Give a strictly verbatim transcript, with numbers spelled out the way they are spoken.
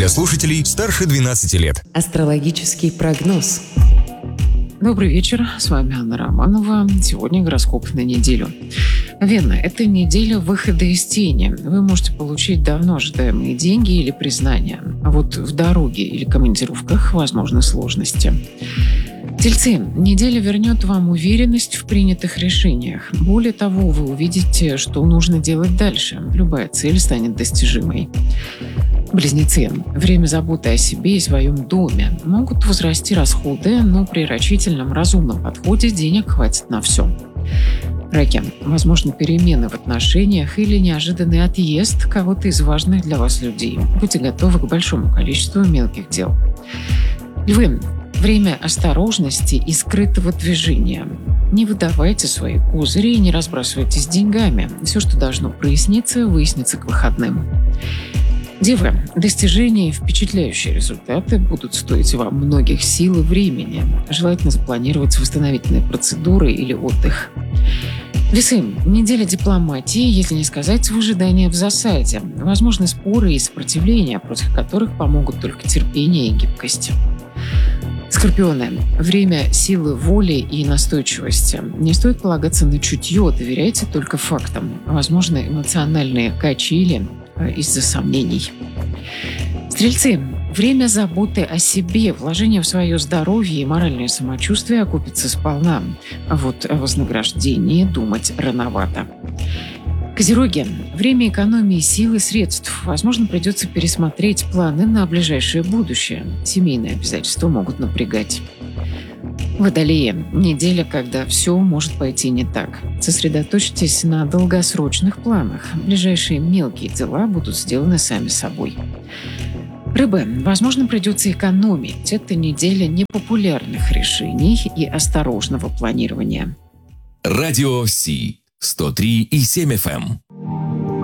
для слушателей старше двенадцати лет. Астрологический прогноз. Добрый вечер, с вами Анна Романова. Сегодня гороскоп на неделю. Верно, это неделя выхода из тени. Вы можете получить давно ожидаемые деньги или признание. А вот в дороге или командировках возможны сложности. Тельцы, неделя вернет вам уверенность в принятых решениях. Более того, вы увидите, что нужно делать дальше. Любая цель станет достижимой. Близнецы, время заботы о себе и своем доме. Могут возрасти расходы, но при рачительном разумном подходе денег хватит на все. Раки, возможны перемены в отношениях или неожиданный отъезд кого-то из важных для вас людей. Будьте готовы к большому количеству мелких дел. Львы, время осторожности и скрытого движения. Не выдавайте свои козыри и не разбрасывайтесь деньгами. Все, что должно проясниться, выяснится к выходным. Девы, достижения и впечатляющие результаты будут стоить вам многих сил и времени. Желательно запланировать восстановительные процедуры или отдых. Весы, неделя дипломатии, если не сказать выжидания в засаде. Возможны споры и сопротивления, против которых помогут только терпение и гибкость. Скорпионы, время силы воли и настойчивости. Не стоит полагаться на чутье, доверяйте только фактам. Возможны эмоциональные качели из-за сомнений. Стрельцы, время заботы о себе, вложение в свое здоровье и моральное самочувствие окупится сполна. А вот о вознаграждении думать рановато. Козероги, время экономии сил и средств. Возможно, придется пересмотреть планы на ближайшее будущее. Семейные обязательства могут напрягать. Водолеи, неделя, когда все может пойти не так. Сосредоточьтесь на долгосрочных планах. Ближайшие мелкие дела будут сделаны сами собой. Рыбы, возможно, придется экономить. Это неделя непопулярных решений и осторожного планирования. Радио Си сто три и семь эф эм.